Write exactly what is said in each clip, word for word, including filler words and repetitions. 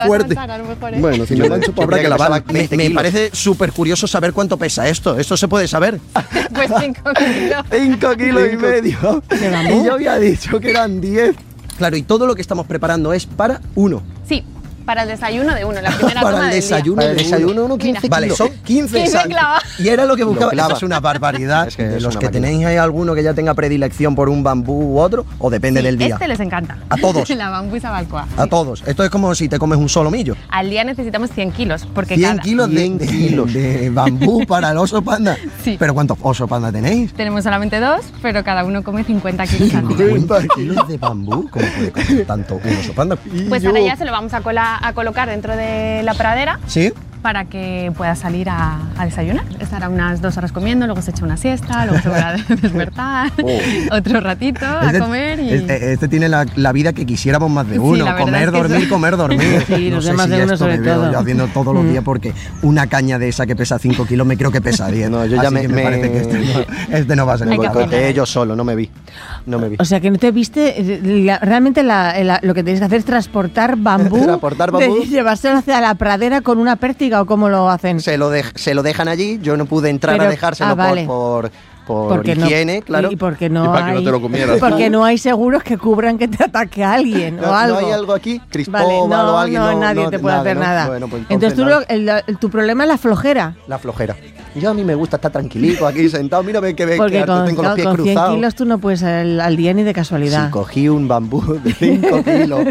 fuerte. A lo mejor, ¿eh? Bueno, si me lo han hecho, habrá que lavar. Me, me parece súper curioso saber cuánto pesa esto. ¿Esto se puede saber? Pues cinco kilos. Cinco kilos y Cinco. medio. Y yo había dicho que eran diez. Claro, y todo lo que estamos preparando es para uno. Sí, para el desayuno de uno, la primera Para toma el del desayuno, Para el de desayuno, uno, Mira. quince Vale, kilos. son quince quince exacto. clavas. Y era lo que buscaba. clava. Eso es una barbaridad. Es que de es los una que máquina. tenéis ahí alguno que ya tenga predilección por un bambú u otro, o depende Sí, del día. Este les encanta. A todos. La bambusa balcoa. A todos. Esto es como si te comes un solomillo. Al día necesitamos cien kilos, porque cien cada... kilos de, cien de- kilos. de bambú para el oso panda. Sí. ¿Pero cuántos osos panda tenéis? Tenemos solamente dos, pero cada uno come cincuenta kilos al día. cincuenta kilos de bambú. ¿Cómo puede comer tanto un oso panda? Pues ahora ya se lo vamos a, cola- a colocar dentro de la pradera ¿Sí? para que pueda salir a, a desayunar. Estará unas dos horas comiendo, luego se echa una siesta, luego se va a despertar, otro ratito a Este, comer y... este, este tiene la, la vida que quisiéramos más de Sí, uno. la verdad comer, es que dormir, sí. comer, dormir. Sí, no los sé demás si de uno esto sobre me veo todo. yo haciendo todos los días porque una caña de esa que pesa cinco kilos me creo que pesa diez. No, yo ya Así me- que me, me- parece que este no, este no va a ser Hay el que boicot. afinar. Boicoteé yo solo, no me vi. No me vi. O sea que no te viste, eh, la- realmente la- la- lo que tenéis que hacer es transportar bambú, Transportar bambú. de llevárselo hacia la pradera con una pértiga o cómo lo hacen. Se lo, dej- se lo dejan allí, yo no pude entrar Pero- a dejárselo ah, vale. por, por, por Porque no- higiene, claro. Y porque no Y para que no hay, te lo comieras. porque no hay seguros que cubran que te ataque alguien No, o algo. ¿no hay algo aquí? Vale, Cristóbal no, o alguien. no, No, nadie no, te puede nada, hacer ¿no? nada. Bueno, pues entonces tú entonces lo- el- el- tu problema es la flojera. La flojera. Yo a mí me gusta estar tranquilico aquí sentado. Mírame que, ve- Porque que con, tengo los pies con cien cruzados. kilos tú no puedes al, al día ni de casualidad. Si cogí un bambú de cinco kilos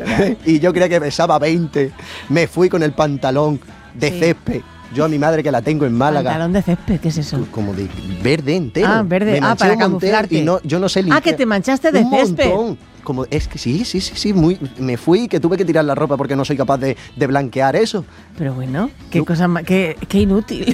y yo creía que pesaba veinte, me fui con el pantalón de Sí. césped. Yo a mi madre que la tengo en Málaga. Pantalón de césped, ¿qué es eso? Como de verde entero. Ah, verde. Me Ah, manché para un montón camuflarte. Y no, yo no sé Ah, limpiar. que te manchaste de un césped. montón. Como, es que sí, sí, sí, sí. Muy, me fui que tuve que tirar la ropa porque no soy capaz de, de blanquear eso. Pero bueno, qué cosa ma- qué, qué inútil.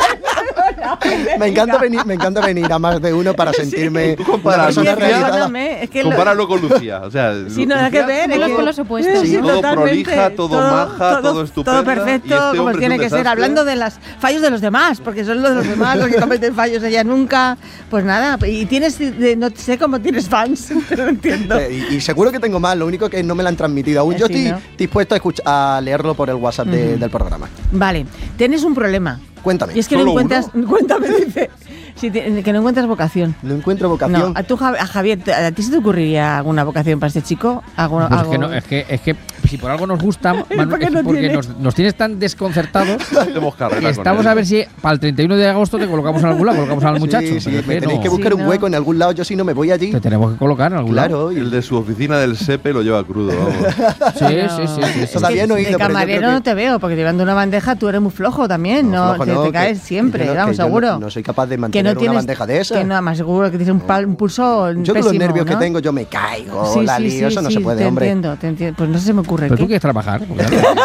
Me encanta venir, me encanta venir a más de uno para sentirme Tú una comparas persona Lucía- realizada. Perdóname, es que lo- Compáralo con Lucía. O sea, Sí, nada que Lucía, ver. Todos es que- con los opuestos. Sí, Todo totalmente. prolija, todo maja, todo estupenda, Todo perfecto, y este como hombre es tiene un que ser. desastre. Hablando de los fallos de los demás, porque son los de los demás los que cometen fallos, ella nunca. Pues nada, y tienes, de- no sé cómo tienes fans, pero no entiendo. Eh, Y, y seguro que tengo más, lo único que no me lo han transmitido aún. Eh, Yo sí, estoy ¿no? dispuesto a, escuch- a leerlo por el WhatsApp de- Ujú. del programa. Vale, tienes un problema. Cuéntame. Y es que no ¿Solo encuentras. Cuéntame, dice. Sí, te- que no encuentras vocación. No encuentro No, vocación. a, tú, Jav- a Javier, ¿te- ¿a ti se te ocurriría alguna vocación para este chico? ¿Algo, Pues es algo- que, no, es, que, es que si por algo nos gusta, Manu, ¿Por qué es no porque tiene? nos, nos tienes tan desconcertados Hacemos carrera que con estamos él. a ver si para el treinta y uno de agosto te colocamos en algún lado, colocamos al muchacho. Sí, sí, pero es me que tenéis no. que buscar Sí, un no. hueco en algún lado. Yo si no me voy allí. Te tenemos que colocar en algún lado. Claro. y- El de su oficina del SEPE lo lleva crudo, vamos. Sí, Pero- sí, sí, sí, sí. Todavía no he de ido, pero yo camarero creo que- no te veo, porque llevando una bandeja tú eres muy flojo también, ¿no? flojo te, no, te que- caes siempre, que yo no- vamos, que yo no- seguro. no soy capaz de Que mantener no una tienes- bandeja de esas. Que no, más seguro que tienes un, pal- un pulso Yo con los pésimo, nervios ¿no? que tengo, yo me caigo, Sí, la sí, lío, sí, eso no sí, se puede, te hombre. entiendo, te entiendo. Pues no se me ocurre. Pero ¿qué? tú quieres trabajar. Porque,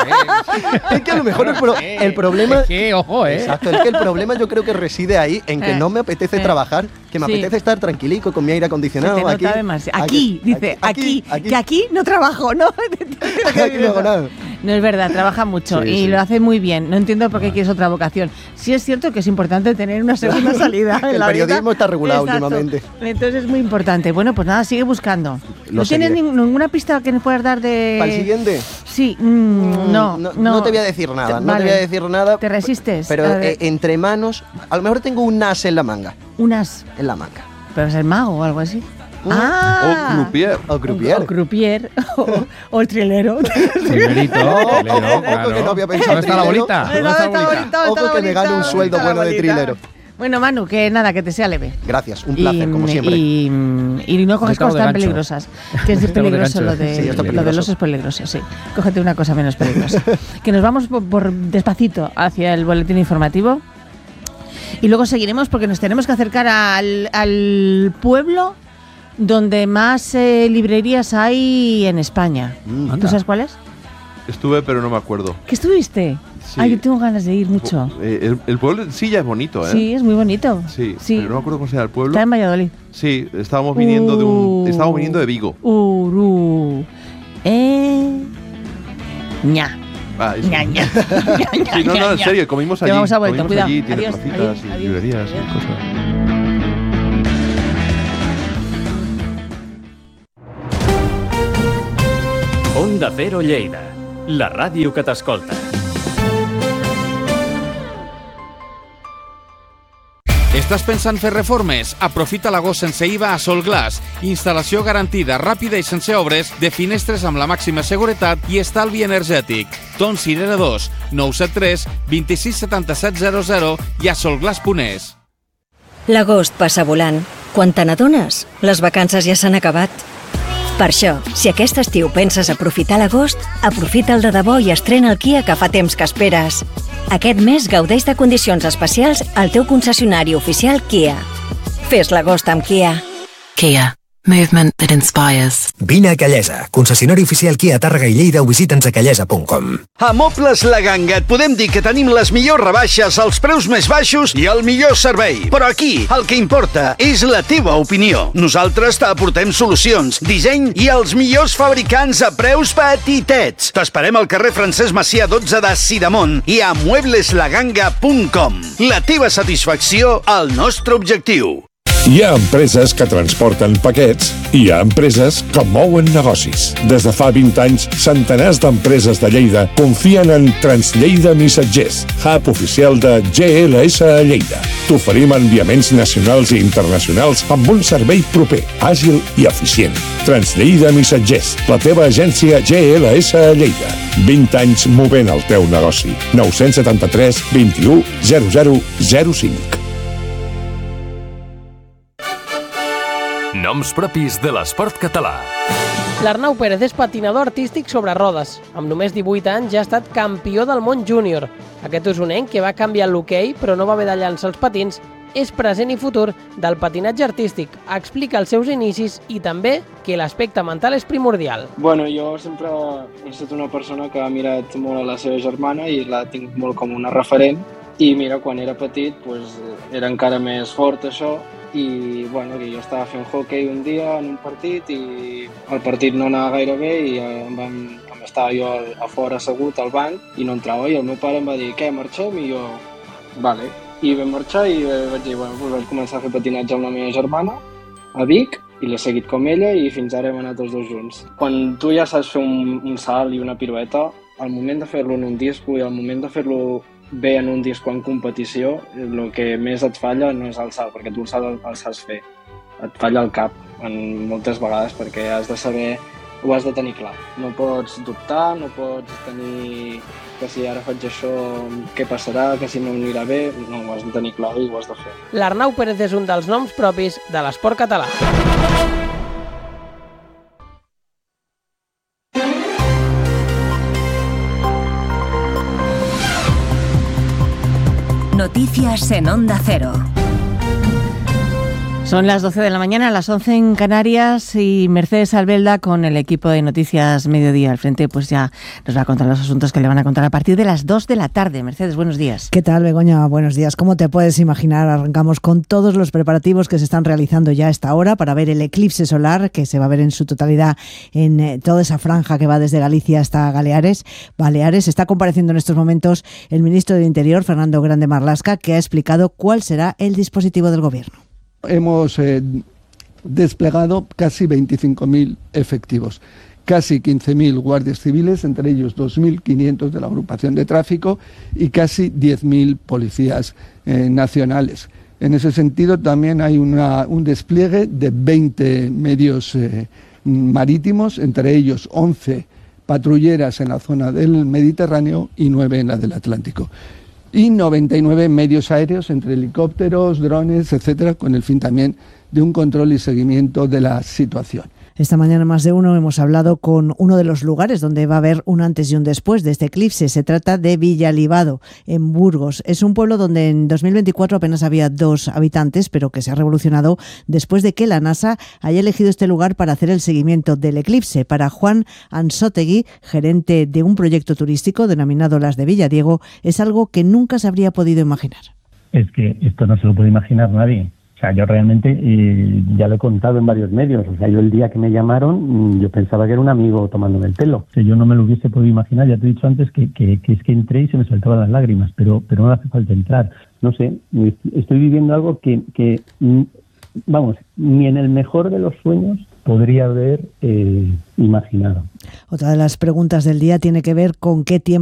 claro, Es que a lo mejor el, pro- el problema... es que, ojo, ¿eh? Exacto, es que el problema yo creo que reside ahí, en que Eh, no me apetece eh, trabajar, que me sí. apetece estar tranquilico con mi aire Se acondicionado. te nota aquí, además. Aquí, dice, aquí, aquí, que aquí no trabajo, ¿no? Aquí no hago nada. No es verdad, trabaja mucho Sí, y sí. lo hace muy bien. No entiendo por qué quieres otra vocación. Sí es cierto que es importante tener una segunda salida. Que en el la vida. periodismo está regulado Exacto. últimamente. Entonces es muy importante. Bueno, pues nada, sigue buscando. Lo ¿No tienes seguiré. nin- ninguna pista que nos puedas dar de...? ¿Para el siguiente? Sí, mm, no, no, no. no te voy a decir nada, no te Vale. voy a decir nada. ¿Te resistes? Pero A ver. eh, entre manos, a lo mejor tengo un as en la manga. Unas... En la manga. Pero es el mago o algo así. Mm. Ah. O croupier. O croupier. O croupier. o, o el trilero. Trilerito, Ojo, trilero, ojo, claro. que no había pensado ¿Dónde está la trilero. bolita? Está ¿Dónde está la bonito, bolita? está Ojo que me bonito, gane un sueldo está bueno de bonito. trilero. Bueno, Manu, que nada, que te sea leve. Gracias, un placer, como siempre. Y, y no coges Estamos cosas de tan gancho. peligrosas. Que es Estamos de peligroso gancho. lo de, Sí, esto es lo peligroso. del oso es peligroso, sí. Cógete una cosa menos peligrosa. Que nos vamos por, por despacito hacia el boletín informativo. Y luego seguiremos porque nos tenemos que acercar al, al pueblo donde más eh, librerías hay en España. Mm, ¿Tú sabes cuál es? Estuve, pero no me acuerdo. ¿Qué estuviste? Sí. Ay, yo tengo ganas de ir mucho. Eh, el, el pueblo en sí ya es bonito, ¿eh? Sí, es muy bonito. Sí, sí. pero no me acuerdo cómo se llama el pueblo. Está en Valladolid. Sí, estábamos viniendo de un. Uh. Estábamos viniendo de Vigo. Uru. Eh. Ña. Ah, eso. Ña, ña. Sí, no, no, en serio, comimos allí. Llevamos a vuelta, comimos cuidado. allí, tiene Adiós, placitas adiós, y adiós, librerías adiós. y cosas. Onda Cero Lleida, la ràdio que t'escolta. Estàs pensant fer reformes? Aprofita l'agost sense I V A a Solglass. Instal·lació garantida, ràpida i sense obres, de finestres amb la màxima seguretat i estalvi energètic. Ton Cirera dos, nou set tres, dos sis set set zero zero i a solglass punt es. L'agost passa volant. Quan te n'adones, les vacances ja s'han acabat. Per això, si aquest estiu penses aprofitar l'agost, aprofita'l de debò i estrena el Kia que fa temps que esperes. Aquest mes gaudeix de condicions especials al teu concessionari oficial Kia. Fes l'agost amb Kia. Kia. Movement that inspires. Vine a Callesa, concessionari oficial Kia Tàrrega i Lleida o visita'ns a callesa punt com. A Mobles La Ganga et podem dir que tenim les millors rebaixes, els preus més baixos i el millor servei. Però aquí el que importa és la teva opinió. Nosaltres t'aportem solucions, disseny i els millors fabricants a preus petitets. T'esperem al carrer Francesc Macià dotze de Sidamon i a muebles la ganga punt com. La teva satisfacció, el nostre objectiu. Hi ha empreses que transporten paquets i hi ha empreses que mouen negocis. Des de fa vint anys, centenars d'empreses de Lleida confien en Translleida Missatgers, hub oficial de G L S a Lleida. T'oferim enviaments nacionals i internacionals amb un servei proper, àgil i eficient. Translleida Missatgers, la teva agència G L S a Lleida. vint anys movent el teu negoci. nou set tres, vint u, zero zero zero cinc. Noms propis de l'esport català. L'Arnau Pérez és patinador artístic sobre rodes. Amb només divuit anys ja ha estat campió del món júnior. Aquest usonenc, que va canviar l'hoquei però no va haver de llançar els patins, és present i futur del patinatge artístic. Explica els seus inicis i també que l'aspecte mental és primordial. Bueno, jo sempre he estat una persona que ha mirat molt a la seva germana i la tinc molt com una referent. I mira, quan era petit pues, era encara més fort això. I bueno, que jo estava fent hockey un dia en un partit i el partit no anava gaire bé i em vam, em estava jo a fora assegut al banc i no entrava i el meu pare em va dir què, marxem? I jo, vale. I vam marxar i vaig dir, bueno, doncs vaig començar a fer patinatge amb la meva germana a Vic i l'he seguit com ella i fins ara hem anat els dos junts. Quan tu ja saps fer un, un salt i una pirueta, al moment de fer-lo en un disco i al moment de fer-lo bé en un disc en competició, el que més et falla no és el salt, perquè tu el salt el saps fer. Et falla el cap en moltes vegades perquè has de saber, ho has de tenir clar. No pots dubtar, no pots tenir que si ara faig això, què passarà, que si no anirà bé, no, ho has de tenir clar i ho has de fer. L'Arnau Pérez és un dels noms propis de l'esport català. Noticias en Onda Cero. Son las doce de la mañana, las once en Canarias y Mercedes Albelda con el equipo de Noticias Mediodía al frente, pues ya nos va a contar los asuntos que le van a contar a partir de las dos de la tarde. Mercedes, buenos días. ¿Qué tal, Begoña? Buenos días. Como te puedes imaginar, arrancamos con todos los preparativos que se están realizando ya a esta hora para ver el eclipse solar, que se va a ver en su totalidad en eh, toda esa franja que va desde Galicia hasta Baleares. Baleares está compareciendo en estos momentos el ministro del Interior, Fernando Grande Marlaska, que ha explicado cuál será el dispositivo del Gobierno. Hemos eh, desplegado casi veinticinco mil efectivos, casi quince mil guardias civiles, entre ellos dos mil quinientos de la agrupación de tráfico y casi diez mil policías eh, nacionales. En ese sentido también hay una, un despliegue de veinte medios eh, marítimos, entre ellos once patrulleras en la zona del Mediterráneo y nueve en la del Atlántico. Y noventa y nueve medios aéreos entre helicópteros, drones, etcétera, con el fin también de un control y seguimiento de la situación. Esta mañana más de uno hemos hablado con uno de los lugares donde va a haber un antes y un después de este eclipse. Se trata de Villalibado, en Burgos. Es un pueblo donde en dos mil veinticuatro apenas había dos habitantes, pero que se ha revolucionado después de que la NASA haya elegido este lugar para hacer el seguimiento del eclipse. Para Juan Ansotegui, gerente de un proyecto turístico denominado Las de Villadiego, es algo que nunca se habría podido imaginar. Es que esto no se lo puede imaginar nadie. O sea, yo realmente eh, ya lo he contado en varios medios. O sea, yo el día que me llamaron, yo pensaba que era un amigo tomándome el pelo. O sea, yo no me lo hubiese podido imaginar. Ya te he dicho antes que, que, que es que entré y se me saltaban las lágrimas, pero, pero no hace falta entrar. No sé, estoy viviendo algo que, que, vamos, ni en el mejor de los sueños podría haber eh, imaginado. Otra de las preguntas del día tiene que ver con qué tiempo